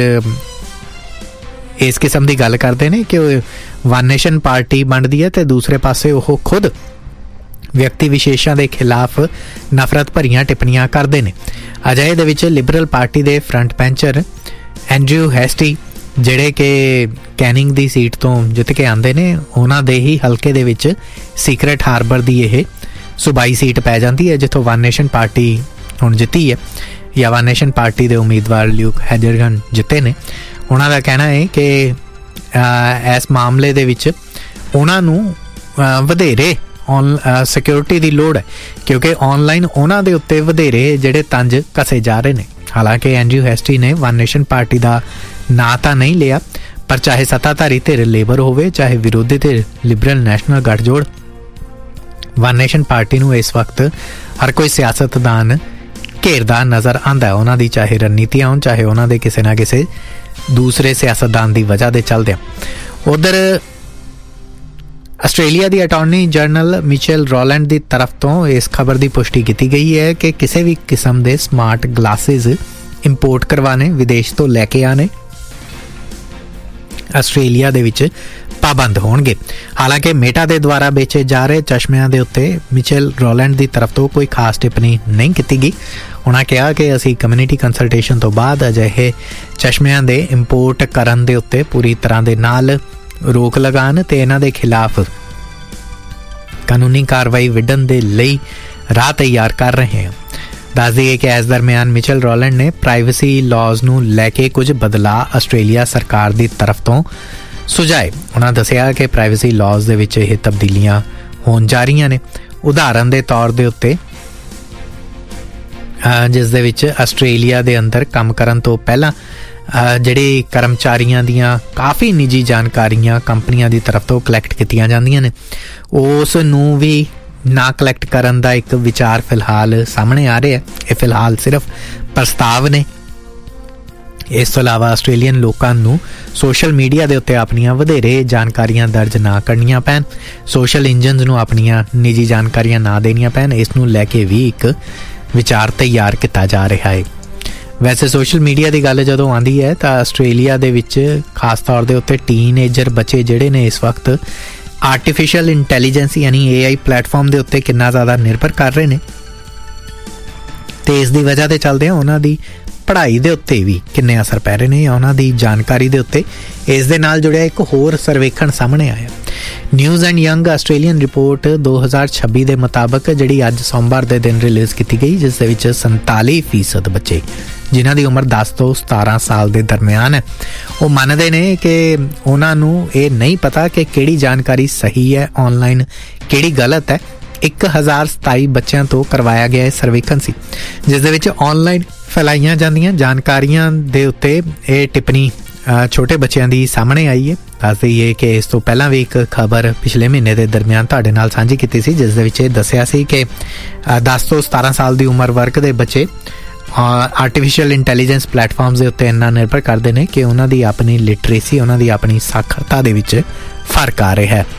ਇਸ ਕਿਸਮ ਦੀ ਗੱਲ ਕਰਦੇ ਨੇ ਕਿ ਵਨ ਨੇਸ਼ਨ ਪਾਰਟੀ ਬਣਦੀ ਹੈ ਤੇ ਦੂਸਰੇ ਪਾਸੇ ਉਹ ਖੁਦ ਵਿਅਕਤੀ ਵਿਸ਼ੇਸ਼ਾਂ ਦੇ ਖਿਲਾਫ ਨਫ਼ਰਤ ਭਰੀਆਂ ਟਿੱਪਣੀਆਂ ਕਰਦੇ ਨੇ। ਅਜਿਹੇ ਦੇ ਵਿੱਚ ਲਿਬਰਲ ਪਾਰਟੀ ਦੇ ਫਰੰਟ ਬੈਂਚਰ ਐਂਡਰਿਊ ਹੈਸਟੀ ਜਿਹੜੇ ਕਿ ਕੈਨਿੰਗ ਦੀ ਸੀਟ ਤੋਂ ਜਿੱਤ ਕੇ ਆਉਂਦੇ ਨੇ, ਉਹਨਾਂ ਦੇ ਹੀ ਹਲਕੇ ਦੇ ਵਿੱਚ ਸੀਕਰੇਟ ਹਾਰਬਰ ਦੀ ਇਹ ਸੂਬਾਈ ਸੀਟ ਪੈ ਜਾਂਦੀ ਹੈ, ਜਿੱਥੋਂ ਵਨ ਨੇਸ਼ਨ ਪਾਰਟੀ ਹੁਣ ਜਿੱਤੀ ਹੈ, ਜਾਂ ਵਨ ਨੇਸ਼ਨ ਪਾਰਟੀ ਦੇ ਉਮੀਦਵਾਰ ਲਿਊਕ ਹੈਜਰਗਨ ਜਿੱਤੇ ਨੇ। ਉਹਨਾਂ ਦਾ ਕਹਿਣਾ ਹੈ ਕਿ ਇਸ ਮਾਮਲੇ ਦੇ ਵਿੱਚ ਉਹਨਾਂ ਨੂੰ ਵਧੇਰੇ ਸਿਕਿਉਰਿਟੀ ਦੀ ਲੋੜ ਹੈ, ਕਿਉਂਕਿ ਆਨਲਾਈਨ ਉਹਨਾਂ ਦੇ ਉੱਤੇ ਵਧੇਰੇ ਜਿਹੜੇ ਤੰਜ ਕੱਸੇ ਜਾ ਰਹੇ ਨੇ। ਹਾਲਾਂਕਿ ਐਂਡਰਿਊ ਹੈਸਟੀ ਨੇ ਵਨ ਨੇਸ਼ਨ ਪਾਰਟੀ ਦਾ ਨਾਂ ਤਾਂ ਨਹੀਂ ਲਿਆ, ਪਰ ਚਾਹੇ ਸੱਤਾਧਾਰੀ ਧਿਰ ਲੇਬਰ ਹੋਵੇ, ਚਾਹੇ ਵਿਰੋਧੀ ਧਿਰ ਲਿਬਰਲ ਨੈਸ਼ਨਲ ਗੱਠਜੋੜ, ਵਨ ਨੇਸ਼ਨ ਪਾਰਟੀ ਨੂੰ ਇਸ ਵਕਤ ਹਰ ਕੋਈ ਸਿਆਸਤਦਾਨ ਘੇਰਦਾ ਨਜ਼ਰ ਆਉਂਦਾ ਹੈ। ਉਹਨਾਂ ਦੀ ਚਾਹੇ ਰਣਨੀਤੀਆਂ ਹੋਣ, ਚਾਹੇ ਉਹਨਾਂ ਦੇ ਕਿਸੇ ਨਾ ਕਿਸੇ ਦੂਸਰੇ ਸਿਆਸਤਦਾਨ ਦੀ ਵਜ੍ਹਾ ਦੇ ਚੱਲਦੇ। ਉਧਰ ਆਸਟ੍ਰੇਲੀਆ ਦੀ ਅਟਾਰਨੀ ਜਨਰਲ ਮਿਚੇਲ ਰੋਲੈਂਡ ਦੀ ਤਰਫ ਤੋਂ ਇਸ ਖਬਰ ਦੀ ਪੁਸ਼ਟੀ ਕੀਤੀ ਗਈ ਹੈ ਕਿ ਕਿਸੇ ਵੀ ਕਿਸਮ ਦੇ ਸਮਾਰਟ ਗਲਾਸਿਸ ਇੰਪੋਰਟ ਕਰਵਾਣੇ, ਵਿਦੇਸ਼ ਤੋਂ ਲੈ ਕੇ ਆਣੇ ਆਸਟ੍ਰੇਲੀਆ ਦੇ ਵਿੱਚ ਪਾਬੰਦ ਹੋਣਗੇ। ਹਾਲਾਂਕਿ ਮੇਟਾ ਦੇ ਦੁਆਰਾ ਵੇਚੇ ਜਾ ਰਹੇ ਚਸ਼ਮਿਆਂ ਦੇ ਉੱਤੇ ਮਿਚੇਲ ਰੋਲੈਂਡ ਦੀ ਤਰਫ ਤੋਂ ਕੋਈ ਖਾਸ ਟਿੱਪਣੀ ਨਹੀਂ ਕੀਤੀ ਗਈ। ਉਹਨਾਂ ਕਿਹਾ ਕਿ ਅਸੀਂ ਕਮਿਊਨਿਟੀ ਕੰਸਲਟੇਸ਼ਨ ਤੋਂ ਬਾਅਦ ਅਜਿਹੇ ਚਸ਼ਮਿਆਂ ਦੇ ਇੰਪੋਰਟ ਕਰਨ ਦੇ ਉੱਤੇ ਪੂਰੀ ਤਰ੍ਹਾਂ ਦੇ ਨਾਲ ਰੋਕ ਲਗਾਉਣ ਤੇ ਇਹਨਾਂ ਦੇ ਖਿਲਾਫ ਕਾਨੂੰਨੀ ਕਾਰਵਾਈ ਵਿੱਢਣ ਦੇ ਲਈ ਰਾਹ ਤਿਆਰ ਕਰ ਰਹੇ ਹਾਂ। ਦੱਸ ਦਈਏ ਕਿ ਇਸ ਦਰਮਿਆਨ ਮਿਚੇਲ ਰੋਲੈਂਡ ਨੇ ਪ੍ਰਾਈਵੇਸੀ ਲਾਜ਼ ਨੂੰ ਲੈ ਕੇ ਕੁਝ ਬਦਲਾਅ ਆਸਟ੍ਰੇਲੀਆ ਸਰਕਾਰ ਦੀ ਤਰਫ ਤੋਂ ਸੁਝਾਏ। ਉਹਨਾਂ ਦੱਸਿਆ ਕਿ ਪ੍ਰਾਈਵੇਸੀ ਲਾਜ਼ ਦੇ ਵਿੱਚ ਇਹ ਤਬਦੀਲੀਆਂ ਹੋਣ ਜਾ ਰਹੀਆਂ ਨੇ। ਉਦਾਹਰਨ ਦੇ ਤੌਰ ਦੇ ਉੱਤੇ ਜਿਸ ਦੇ ਵਿੱਚ ਆਸਟ੍ਰੇਲੀਆ ਦੇ ਅੰਦਰ ਕੰਮ ਕਰਨ ਤੋਂ ਪਹਿਲਾਂ ਜਿਹੜੇ ਕਰਮਚਾਰੀਆਂ ਦੀਆਂ ਕਾਫੀ ਨਿੱਜੀ ਜਾਣਕਾਰੀਆਂ ਕੰਪਨੀਆਂ ਦੀ ਤਰਫ ਤੋਂ ਕਲੈਕਟ ਕੀਤੀਆਂ ਜਾਂਦੀਆਂ ਨੇ, ਉਸ ਨੂੰ ਵੀ ਨਾ ਕਲੈਕਟ ਕਰਨ ਦਾ ਇੱਕ ਵਿਚਾਰ ਫਿਲਹਾਲ ਸਾਹਮਣੇ ਆ ਰਿਹਾ। ਇਹ ਫਿਲਹਾਲ ਸਿਰਫ ਪ੍ਰਸਤਾਵ ਨੇ। ਇਸ ਤੋਂ ਇਲਾਵਾ ਆਸਟ੍ਰੇਲੀਅਨ ਲੋਕਾਂ ਨੂੰ ਸੋਸ਼ਲ ਮੀਡੀਆ ਦੇ ਉੱਤੇ ਆਪਣੀਆਂ ਵਧੇਰੇ ਜਾਣਕਾਰੀਆਂ ਦਰਜ ਨਾ ਕਰਨੀਆਂ ਪੈਣ, ਸੋਸ਼ਲ ਇੰਜਨਸ ਨੂੰ ਆਪਣੀਆਂ ਨਿੱਜੀ ਜਾਣਕਾਰੀਆਂ ਨਾ ਦੇਣੀਆਂ ਪੈਣ, ਇਸ ਨੂੰ ਲੈ ਕੇ ਵੀ ਇੱਕ ਵਿਚਾਰ ਤਿਆਰ ਕੀਤਾ ਜਾ ਰਿਹਾ ਹੈ। ਵੈਸੇ ਸੋਸ਼ਲ ਮੀਡੀਆ ਦੀ ਗੱਲ ਜਦੋਂ ਆਉਂਦੀ ਹੈ ਤਾਂ ਆਸਟ੍ਰੇਲੀਆ ਦੇ ਵਿੱਚ ਖਾਸ ਤੌਰ ਦੇ ਉੱਤੇ ਟੀਨਏਜਰ ਬੱਚੇ ਜਿਹੜੇ ਨੇ ਇਸ ਵਕਤ ਆਰਟੀਫਿਸ਼ੀਅਲ ਇੰਟੈਲੀਜੈਂਸ ਯਾਨੀ AI ਪਲੇਟਫਾਰਮ ਦੇ ਉੱਤੇ ਕਿੰਨਾ ਜ਼ਿਆਦਾ ਨਿਰਭਰ ਕਰ ਰਹੇ ਨੇ, ਤੇ ਇਸ ਦੀ ਵਜ੍ਹਾ ਤੇ ਚੱਲਦੇ ਆ ਉਹਨਾਂ ਦੀ ਪੜ੍ਹਾਈ ਦੇ ਉੱਤੇ ਵੀ ਕਿੰਨੇ ਅਸਰ ਪੈ ਰਹੇ ਨੇ, ਉਹਨਾਂ ਦੀ ਜਾਣਕਾਰੀ ਦੇ ਉੱਤੇ। ਇਸ ਦੇ ਨਾਲ ਜੁੜਿਆ ਇੱਕ ਹੋਰ ਸਰਵੇਖਣ ਸਾਹਮਣੇ ਆਇਆ। News and young Australian report 2026 ਦੇ ਮੁਤਾਬਕ, ਜਿਹੜੀ ਅੱਜ ਸੋਮਵਾਰ ਦੇ ਦਿਨ ਰਿਲੀਜ਼ ਕੀਤੀ ਗਈ, ਜਿਸ ਦੇ ਵਿੱਚ 47% ਬੱਚੇ ਜਿਨ੍ਹਾਂ ਦੀ ਉਮਰ 10 ਤੋਂ 17 ਸਾਲ ਦੇ ਦਰਮਿਆਨ ਹੈ, ਉਹ ਮੰਨਦੇ ਨੇ ਕਿ ਉਹਨਾਂ ਨੂੰ ਇਹ ਨਹੀਂ ਪਤਾ ਕਿ ਕਿਹੜੀ ਜਾਣਕਾਰੀ ਸਹੀ ਹੈ ਆਨਲਾਈਨ, ਕਿਹੜੀ ਗਲਤ ਹੈ। 1027 ਬੱਚਿਆਂ ਤੋਂ ਕਰਵਾਇਆ ਗਿਆ ਇਹ ਸਰਵੇਖਣ ਸੀ, ਜਿਸ ਦੇ ਵਿੱਚ ਆਨਲਾਈਨ ਫੈਲਾਈਆਂ ਜਾਂਦੀਆਂ ਜਾਣਕਾਰੀਆਂ ਦੇ ਉੱਤੇ ਇਹ ਟਿੱਪਣੀ ਛੋਟੇ ਬੱਚਿਆਂ ਦੀ ਸਾਹਮਣੇ ਆਈ ਹੈ। ਦੱਸ ਦਈਏ ਕਿ ਇਸ ਤੋਂ ਪਹਿਲਾਂ ਵੀ ਇੱਕ ਖਬਰ ਪਿਛਲੇ ਮਹੀਨੇ ਦੇ ਦਰਮਿਆਨ ਤੁਹਾਡੇ ਨਾਲ ਸਾਂਝੀ ਕੀਤੀ ਸੀ, ਜਿਸ ਦੇ ਵਿੱਚ ਇਹ ਦੱਸਿਆ ਸੀ ਕਿ 10 ਤੋਂ 17 ਸਾਲ ਦੀ ਉਮਰ ਵਰਗ ਦੇ ਬੱਚੇ ਆਰਟੀਫਿਸ਼ੀਅਲ ਇੰਟੈਲੀਜੈਂਸ ਪਲੇਟਫਾਰਮਸ ਦੇ ਉੱਤੇ ਇੰਨਾ ਨਿਰਭਰ ਕਰਦੇ ਨੇ ਕਿ ਉਹਨਾਂ ਦੀ ਆਪਣੀ ਲਿਟਰੇਸੀ, ਉਹਨਾਂ ਦੀ ਆਪਣੀ ਸਾਖਰਤਾ ਦੇ ਵਿੱਚ ਫਰਕ ਆ ਰਿਹਾ ਹੈ।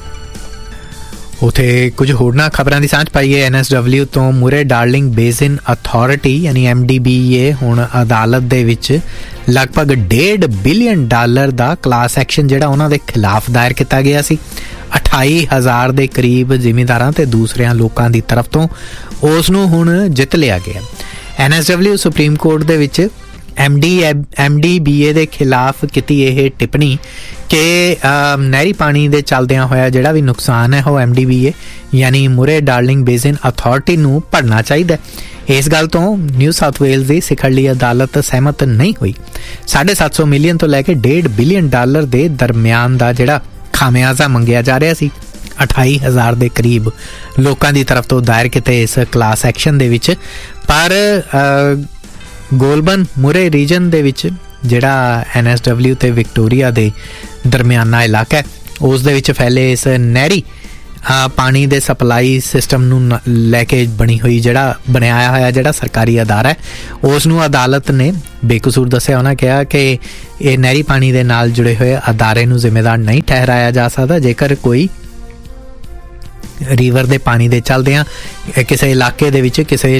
ਉੱਥੇ ਕੁਝ ਹੋਰਨਾਂ ਖਬਰਾਂ ਦੀ ਸਾਂਝ ਪਾਈਏ। NSW ਤੋਂ ਮੂਰੇ ਡਾਰਲਿੰਗ ਬੇਸਿਨ ਅਥਾਰਟੀ ਯਾਨੀ MDBA ਹੁਣ ਅਦਾਲਤ ਦੇ ਵਿੱਚ ਲਗਭਗ $1.5 ਬਿਲੀਅਨ ਦਾ ਕਲਾਸ ਐਕਸ਼ਨ ਜਿਹੜਾ ਉਹਨਾਂ ਦੇ ਖਿਲਾਫ ਦਾਇਰ ਕੀਤਾ ਗਿਆ ਸੀ। 28,000 ਦੇ ਕਰੀਬ ਜ਼ਿਮੀਂਦਾਰਾਂ ਤੇ ਦੂਸਰਿਆਂ ਲੋਕਾਂ ਦੀ ਤਰਫ ਤੋਂ ਉਸ ਨੂੰ ਹੁਣ ਜਿੱਤ ਲਿਆ ਗਿਆ। NSW ਸੁਪਰੀਮ ਕੋਰਟ ਦੇ ਵਿੱਚ MDBA ਦੇ ਖਿਲਾਫ ਕੀਤੀ ਇਹ ਟਿੱਪਣੀ ਕਿ ਨਹਿਰੀ ਪਾਣੀ ਦੇ ਚੱਲਦਿਆਂ ਹੋਇਆ ਜਿਹੜਾ ਵੀ ਨੁਕਸਾਨ ਹੈ ਉਹ MDBA ਯਾਨੀ ਮੂਰੇ ਡਾਰਲਿੰਗ ਬੇਸਿਨ ਅਥਾਰਟੀ ਨੂੰ ਭਰਨਾ ਚਾਹੀਦਾ। ਇਸ ਗੱਲ ਤੋਂ ਨਿਊ ਸਾਊਥ ਵੇਲਜ਼ ਦੀ ਸਿਖਰਲੀ ਅਦਾਲਤ ਸਹਿਮਤ ਨਹੀਂ ਹੋਈ। 750 ਮਿਲੀਅਨ ਤੋਂ ਲੈ ਕੇ $1.5 ਬਿਲੀਅਨ ਦੇ ਦਰਮਿਆਨ ਦਾ ਜਿਹੜਾ ਖਾਮਿਆਜ਼ਾ ਮੰਗਿਆ ਜਾ ਰਿਹਾ ਸੀ 28,000 ਦੇ ਕਰੀਬ ਲੋਕਾਂ ਦੀ ਤਰਫ ਤੋਂ ਦਾਇਰ ਕੀਤੇ ਇਸ ਕਲਾਸ ਐਕਸ਼ਨ ਦੇ ਵਿੱਚ। ਪਰ ਗੋਲਬਨ ਮੁਰੇ ਰੀਜਨ ਦੇ ਵਿੱਚ ਜਿਹੜਾ NSW ਤੇ ਵਿਕਟੋਰੀਆ ਦੇ ਦਰਮਿਆਨਾ ਇਲਾਕਾ ਹੈ, ਉਸ ਦੇ ਵਿੱਚ ਫੈਲੇ ਇਸ ਨਹਿਰੀ ਪਾਣੀ ਦੇ ਸਪਲਾਈ ਸਿਸਟਮ ਨੂੰ ਲੈ ਕੇ ਬਣੀ ਹੋਈ ਜਿਹੜਾ ਬਣਾਇਆ ਹੋਇਆ ਜਿਹੜਾ ਸਰਕਾਰੀ ਅਦਾਰਾ ਹੈ, ਉਸ ਨੂੰ ਅਦਾਲਤ ਨੇ ਬੇਕਸੂਰ ਦੱਸਿਆ। ਉਹਨਾਂ ਕਿਹਾ ਕਿ ਇਹ ਨਹਿਰੀ ਪਾਣੀ ਦੇ ਨਾਲ ਜੁੜੇ ਹੋਏ ਅਦਾਰੇ ਨੂੰ ਜ਼ਿੰਮੇਦਾਰ ਨਹੀਂ ਠਹਿਰਾਇਆ ਜਾ ਸਕਦਾ ਜੇਕਰ ਕੋਈ ਰੀਵਰ ਦੇ ਪਾਣੀ ਦੇ ਚੱਲਦਿਆਂ ਕਿਸੇ ਇਲਾਕੇ ਦੇ ਵਿੱਚ ਕਿਸੇ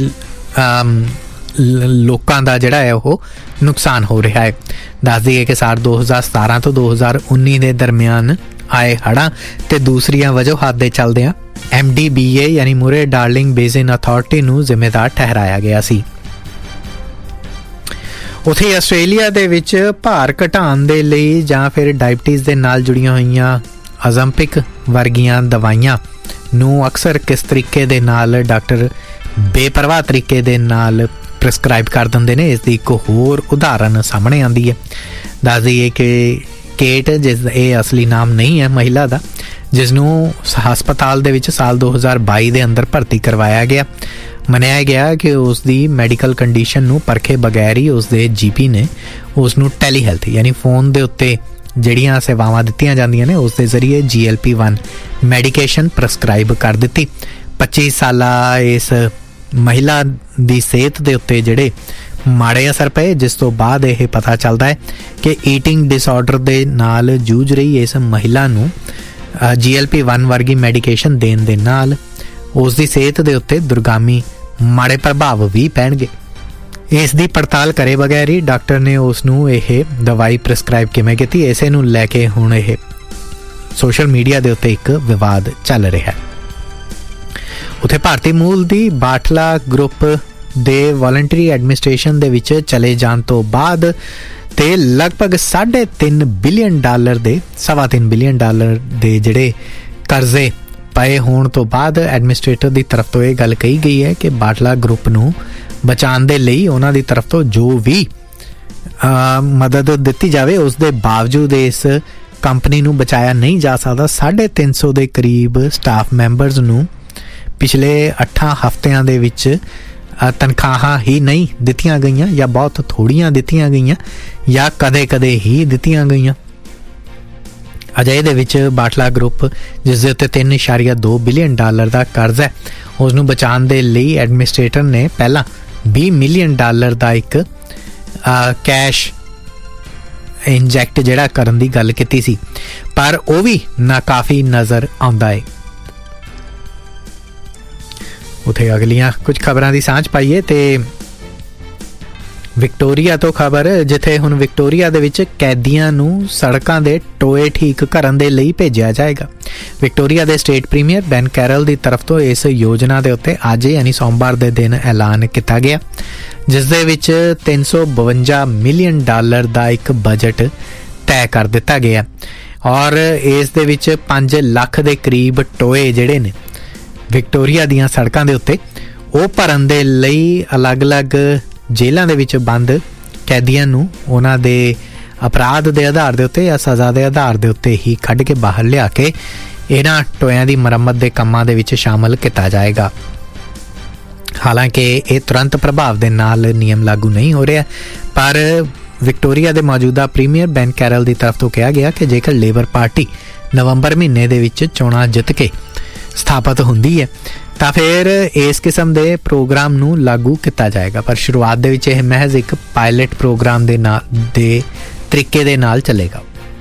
ਲੋਕਾਂ ਦਾ ਜਿਹੜਾ ਹੈ ਉਹ ਨੁਕਸਾਨ ਹੋ ਰਿਹਾ ਹੈ। ਦੱਸ ਦਈਏ ਕਿ ਸਾਲ 2017 ਤੋਂ 2019 ਦੇ ਦਰਮਿਆਨ ਆਏ ਹੜ੍ਹਾਂ ਤੇ ਦੂਸਰੀਆਂ ਵਜੂਹਾਤ ਦੇ ਚੱਲਦਿਆਂ MDBA ਯਾਨੀ ਮੂਰੇ ਡਾਰਲਿੰਗ ਬੇਸਿਨ ਅਥਾਰਟੀ ਨੂੰ ਜ਼ਿੰਮੇਦਾਰ ਠਹਿਰਾਇਆ ਗਿਆ ਸੀ। ਉੱਥੇ ਆਸਟ੍ਰੇਲੀਆ ਦੇ ਵਿੱਚ ਭਾਰ ਘਟਾਉਣ ਦੇ ਲਈ ਜਾਂ ਫਿਰ ਡਾਇਬਟੀਜ਼ ਦੇ ਨਾਲ ਜੁੜੀਆਂ ਹੋਈਆਂ ਅਜ਼ੰਪਿਕ ਵਰਗੀਆਂ ਦਵਾਈਆਂ ਨੂੰ ਅਕਸਰ ਕਿਸ ਤਰੀਕੇ ਦੇ ਨਾਲ ਡਾਕਟਰ ਬੇਪਰਵਾਹ ਤਰੀਕੇ ਦੇ ਨਾਲ ਪ੍ਰੈਸਕ੍ਰਾਈਬ ਕਰ ਦਿੰਦੇ ਨੇ। ਇਸ ਦੀ ਇੱਕ ਹੋਰ ਉਦਾਹਰਨ ਸਾਹਮਣੇ ਆਉਂਦੀ ਹੈ। ਦੱਸ ਦਈਏ ਕਿ ਕੇਟ, ਜਿਸ ਇਹ ਅਸਲੀ ਨਾਮ ਨਹੀਂ ਹੈ ਮਹਿਲਾ ਦਾ, ਜਿਸ ਨੂੰ ਹਸਪਤਾਲ ਦੇ ਵਿੱਚ ਸਾਲ 2022 ਦੇ ਅੰਦਰ ਭਰਤੀ ਕਰਵਾਇਆ ਗਿਆ। ਮੰਨਿਆ ਗਿਆ ਕਿ ਉਸ ਦੀ ਮੈਡੀਕਲ ਕੰਡੀਸ਼ਨ ਨੂੰ ਪਰਖੇ ਬਗੈਰ ਹੀ ਉਸ ਦੇ ਜੀਪੀ ਨੇ ਉਸ ਨੂੰ ਟੈਲੀ ਹੈਲਥ ਯਾਨੀ ਫੋਨ ਦੇ ਉੱਤੇ ਜਿਹੜੀਆਂ ਸੇਵਾਵਾਂ ਦਿੱਤੀਆਂ ਜਾਂਦੀਆਂ ਨੇ ਉਸ ਦੇ ਜ਼ਰੀਏ GLP-1 ਮੈਡੀਕੇਸ਼ਨ ਪ੍ਰੈਸਕ੍ਰਾਈਬ ਕਰ ਦਿੱਤੀ। 25 ਸਾਲਾ ਇਸ ਮਹਿਲਾ ਦੀ ਸਿਹਤ ਦੇ ਉੱਤੇ ਜਿਹੜੇ ਮਾੜੇ ਅਸਰ ਪਏ, ਜਿਸ ਤੋਂ ਬਾਅਦ ਇਹ ਪਤਾ ਚੱਲਦਾ ਹੈ ਕਿ ਈਟਿੰਗ ਡਿਸਆਰਡਰ ਦੇ ਨਾਲ ਜੂਝ ਰਹੀ ਇਸ ਮਹਿਲਾ ਨੂੰ GLP-1 ਵਰਗੀ ਮੈਡੀਕੇਸ਼ਨ ਦੇਣ ਦੇ ਨਾਲ ਉਸ ਦੀ ਸਿਹਤ ਦੇ ਉੱਤੇ ਦੁਰਗਾਮੀ ਮਾੜੇ ਪ੍ਰਭਾਵ ਵੀ ਪੈਣਗੇ। ਇਸ ਦੀ ਪੜਤਾਲ ਕਰੇ ਬਗੈਰ ਹੀ ਡਾਕਟਰ ਨੇ ਉਸ ਨੂੰ ਇਹ ਦਵਾਈ ਪ੍ਰੈਸਕ੍ਰਾਈਬ ਕਿਵੇਂ ਕੀਤੀ, ਇਸੇ ਨੂੰ ਲੈ ਕੇ ਹੁਣ ਇਹ ਸੋਸ਼ਲ ਮੀਡੀਆ ਦੇ ਉੱਤੇ ਇੱਕ ਵਿਵਾਦ ਚੱਲ ਰਿਹਾ ਹੈ। ਉੱਥੇ ਭਾਰਤੀ ਮੂਲ ਦੀ ਬਾਟਲਾ ਗਰੁੱਪ ਦੇ ਵੋਲੰਟਰੀ ਐਡਮਿਨਿਸਟ੍ਰੇਸ਼ਨ ਦੇ ਵਿੱਚ ਚਲੇ ਜਾਣ ਤੋਂ ਬਾਅਦ ਤੇ ਲਗਭਗ $3.5 ਬਿਲੀਅਨ ਦੇ $3.25 ਬਿਲੀਅਨ ਦੇ ਜਿਹੜੇ ਕਰਜ਼ੇ ਪਏ ਹੋਣ ਤੋਂ ਬਾਅਦ ਐਡਮਿਨਿਸਟ੍ਰੇਟਰ ਦੀ ਤਰਫ ਤੋਂ ਇਹ ਗੱਲ ਕਹੀ ਗਈ ਹੈ ਕਿ ਬਾਟਲਾ ਗਰੁੱਪ ਨੂੰ ਬਚਾਉਣ ਦੇ ਲਈ ਉਹਨਾਂ ਦੀ ਤਰਫ ਤੋਂ ਜੋ ਵੀ ਮਦਦ ਦਿੱਤੀ ਜਾਵੇ ਉਸ ਦੇ ਬਾਵਜੂਦ ਇਸ ਕੰਪਨੀ ਨੂੰ ਬਚਾਇਆ ਨਹੀਂ ਜਾ ਸਕਦਾ। 350 ਦੇ ਕਰੀਬ ਸਟਾਫ ਮੈਂਬਰਸ ਨੂੰ ਪਿਛਲੇ 8 ਹਫ਼ਤਿਆਂ ਦੇ ਵਿੱਚ ਤਨਖਾਹਾਂ ਹੀ ਨਹੀਂ ਦਿੱਤੀਆਂ ਗਈਆਂ ਜਾਂ ਬਹੁਤ ਥੋੜ੍ਹੀਆਂ ਦਿੱਤੀਆਂ ਗਈਆਂ ਜਾਂ ਕਦੇ-ਕਦੇ ਹੀ ਦਿੱਤੀਆਂ ਗਈਆਂ। ਅਜਿਹੇ ਦੇ ਵਿੱਚ ਬਾਟਲਾ ਗਰੁੱਪ, ਜਿਸ ਦੇ ਉੱਤੇ $3.2 ਬਿਲੀਅਨ ਦਾ ਕਰਜ਼ ਹੈ, ਉਸ ਨੂੰ ਬਚਾਉਣ ਦੇ ਲਈ ਐਡਮਿਨਿਸਟ੍ਰੇਟਰ ਨੇ ਪਹਿਲਾਂ $20 ਮਿਲੀਅਨ ਦਾ ਇੱਕ ਕੈਸ਼ ਇੰਜੈਕਟ ਜਿਹੜਾ ਕਰਨ ਦੀ ਗੱਲ ਕੀਤੀ ਸੀ, ਪਰ ਉਹ ਵੀ ਨਾਕਾਫੀ ਨਜ਼ਰ ਆਉਂਦਾ ਹੈ। ਉੱਥੇ ਅਗਲੀਆਂ ਕੁਝ ਖਬਰਾਂ ਦੀ ਸਾਂਝ ਪਾਈਏ ਤੇ ਵਿਕਟੋਰੀਆ ਤੋਂ ਖਬਰ, ਜਿੱਥੇ ਹੁਣ ਵਿਕਟੋਰੀਆ ਦੇ ਵਿੱਚ ਕੈਦੀਆਂ ਨੂੰ ਸੜਕਾਂ ਦੇ ਟੋਏ ਠੀਕ ਕਰਨ ਦੇ ਲਈ ਭੇਜਿਆ ਜਾਏਗਾ। ਵਿਕਟੋਰੀਆ ਦੇ ਸਟੇਟ ਪ੍ਰੀਮੀਅਰ ਬੈਨ ਕੈਰਲ ਦੀ ਤਰਫ ਤੋਂ ਇਸ ਯੋਜਨਾ ਦੇ ਉੱਤੇ ਅੱਜ ਯਾਨੀ ਸੋਮਵਾਰ ਦੇ ਦਿਨ ਐਲਾਨ ਕੀਤਾ ਗਿਆ, ਜਿਸ ਦੇ ਵਿੱਚ $352 ਮਿਲੀਅਨ ਦਾ ਇੱਕ ਬਜਟ ਤੈਅ ਕਰ ਦਿੱਤਾ ਗਿਆ ਔਰ ਇਸ ਦੇ ਵਿੱਚ 5 ਲੱਖ ਦੇ ਕਰੀਬ ਟੋਏ ਜਿਹੜੇ ਨੇ ਵਿਕਟੋਰੀਆ ਦੀਆਂ ਸੜਕਾਂ ਦੇ ਉੱਤੇ ਉਹ ਭਰਨ ਦੇ ਲਈ ਅਲੱਗ-ਅਲੱਗ ਜੇਲ੍ਹਾਂ ਦੇ ਵਿੱਚ ਬੰਦ ਕੈਦੀਆਂ ਨੂੰ ਉਹਨਾਂ ਦੇ ਅਪਰਾਧ ਦੇ ਆਧਾਰ ਦੇ ਉੱਤੇ ਜਾਂ ਸਜ਼ਾ ਦੇ ਆਧਾਰ ਦੇ ਉੱਤੇ ਹੀ ਕੱਢ ਕੇ ਬਾਹਰ ਲਿਆ ਕੇ ਇਹਨਾਂ ਟੋਇਆਂ ਦੀ ਮੁਰੰਮਤ ਦੇ ਕੰਮਾਂ ਦੇ ਵਿੱਚ ਸ਼ਾਮਲ ਕੀਤਾ ਜਾਏਗਾ। ਹਾਲਾਂਕਿ ਇਹ ਤੁਰੰਤ ਪ੍ਰਭਾਵ ਦੇ ਨਾਲ ਨਿਯਮ ਲਾਗੂ ਨਹੀਂ ਹੋ ਰਿਹਾ, ਪਰ ਵਿਕਟੋਰੀਆ ਦੇ ਮੌਜੂਦਾ ਪ੍ਰੀਮੀਅਰ ਬੈਨ ਕੈਰਲ ਦੀ ਤਰਫ ਤੋਂ ਕਿਹਾ ਗਿਆ ਕਿ ਜੇਕਰ ਲੇਬਰ ਪਾਰਟੀ ਨਵੰਬਰ ਮਹੀਨੇ ਦੇ ਵਿੱਚ ਚੋਣਾਂ ਜਿੱਤ ਕੇ ਸਥਾਪਿਤ ਹੁੰਦੀ ਹੈ ਤਾਂ ਫਿਰ ਇਸ ਕਿਸਮ ਦੇ ਪ੍ਰੋਗਰਾਮ ਨੂੰ ਲਾਗੂ ਕੀਤਾ ਜਾਏਗਾ, ਪਰ ਸ਼ੁਰੂਆਤ ਦੇ ਵਿੱਚ ਇਹ ਮਹਿਜ਼ ਇੱਕ ਪਾਇਲਟ ਪ੍ਰੋਗਰਾਮ ਦੇ ਤਰੀਕੇ ਦੇ ਨਾਲ ਚੱਲੇਗਾ।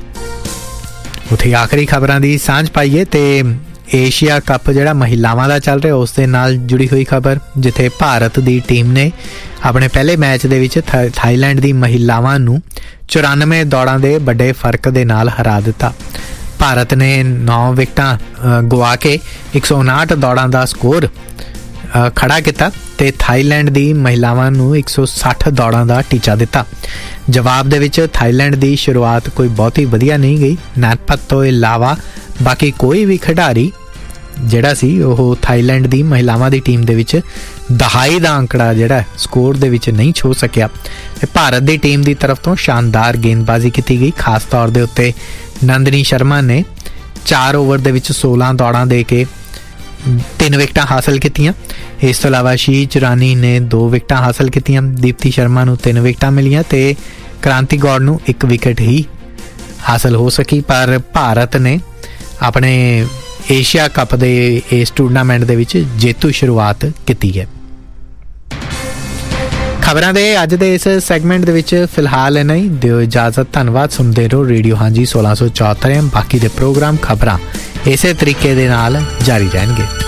ਉੱਥੇ ਆਖਰੀ ਖਬਰਾਂ ਦੀ ਸਾਂਝ ਪਾਈਏ ਤੇ ਏਸ਼ੀਆ ਕੱਪ ਜਿਹੜਾ ਮਹਿਲਾਵਾਂ ਦਾ ਚੱਲ ਰਿਹਾ ਉਸ ਦੇ ਨਾਲ ਜੁੜੀ ਹੋਈ ਖਬਰ, ਜਿੱਥੇ ਭਾਰਤ ਦੀ ਟੀਮ ਨੇ ਆਪਣੇ ਪਹਿਲੇ ਮੈਚ ਦੇ ਵਿੱਚ ਥਾਈਲੈਂਡ ਦੀ ਮਹਿਲਾਵਾਂ ਨੂੰ 94 ਦੌੜਾਂ ਦੇ ਵੱਡੇ ਫਰਕ ਦੇ ਨਾਲ ਹਰਾ ਦਿੱਤਾ। ਭਾਰਤ ਨੇ 9 ਵਿਕਟਾਂ ਗਵਾ ਕੇ 159 ਦੌੜਾਂ ਦਾ ਸਕੋਰ ਖੜਾ ਕੀਤਾ ਤੇ ਥਾਈਲੈਂਡ ਦੀ ਮਹਿਲਾਵਾਂ ਨੂੰ 160 ਦੌੜਾਂ ਦਾ ਟੀਚਾ ਦਿੱਤਾ। ਜਵਾਬ ਦੇ ਵਿੱਚ ਥਾਈਲੈਂਡ ਦੀ ਸ਼ੁਰੂਆਤ ਕੋਈ ਬਹੁਤੀ ਵਧੀਆ ਨਹੀਂ ਗਈ। ਨੈਤਪਤ ਤੋਂ ਇਲਾਵਾ ਬਾਕੀ ਕੋਈ ਵੀ ਖਿਡਾਰੀ ਜਿਹੜਾ ਸੀ ਉਹ ਥਾਈਲੈਂਡ ਦੀ ਮਹਿਲਾਵਾਂ ਦੀ ਟੀਮ ਦੇ ਵਿੱਚ ਦਹਾਈ ਦਾ ਅੰਕੜਾ ਜਿਹੜਾ ਸਕੋਰ ਦੇ ਵਿੱਚ ਨਹੀਂ ਛੋਹ ਸਕਿਆ ਤੇ ਭਾਰਤ ਦੀ ਟੀਮ ਦੀ ਤਰਫ ਤੋਂ ਸ਼ਾਨਦਾਰ ਗੇਂਦਬਾਜ਼ੀ ਕੀਤੀ ਗਈ। ਖਾਸ ਤੌਰ ਦੇ ਉੱਤੇ ਨੰਦਨੀ ਸ਼ਰਮਾ ਨੇ 4 ਓਵਰ ਦੇ ਵਿੱਚ 16 ਦੌੜਾਂ ਦੇ ਕੇ 3 ਵਿਕਟਾਂ ਹਾਸਲ ਕੀਤੀਆਂ। ਇਸ ਤੋਂ ਇਲਾਵਾ ਸ਼ੀਚ ਰਾਣੀ ਨੇ 2 ਵਿਕਟਾਂ ਹਾਸਲ ਕੀਤੀਆਂ। ਦੀਪਤੀ ਸ਼ਰਮਾ ਨੂੰ 3 ਵਿਕਟਾਂ ਮਿਲੀਆਂ ਤੇ ਕ੍ਰਾਂਤੀ ਗੌੜ ਨੂੰ 1 ਵਿਕਟ ਹੀ ਹਾਸਲ ਹੋ ਸਕੀ, ਪਰ ਭਾਰਤ ਨੇ ਆਪਣੇ ਏਸ਼ੀਆ ਕੱਪ ਦੇ ਇਸ ਟੂਰਨਾਮੈਂਟ ਦੇ ਵਿੱਚ ਜੇਤੂ ਸ਼ੁਰੂਆਤ ਕੀਤੀ ਹੈ। ਖਬਰਾਂ ਦੇ ਅੱਜ ਦੇ ਇਸ ਸੈਗਮੈਂਟ ਦੇ ਵਿੱਚ ਫਿਲਹਾਲ ਇੰਨਾ ਹੀ। ਦਿਓ ਇਜਾਜ਼ਤ। ਧੰਨਵਾਦ। ਸੁਣਦੇ ਰਹੋ ਰੇਡੀਓ ਹਾਂਜੀ 1674। ਬਾਕੀ ਦੇ ਪ੍ਰੋਗਰਾਮ ਖਬਰਾਂ ਇਸੇ ਤਰੀਕੇ ਦੇ ਨਾਲ ਜਾਰੀ ਰਹਿਣਗੇ।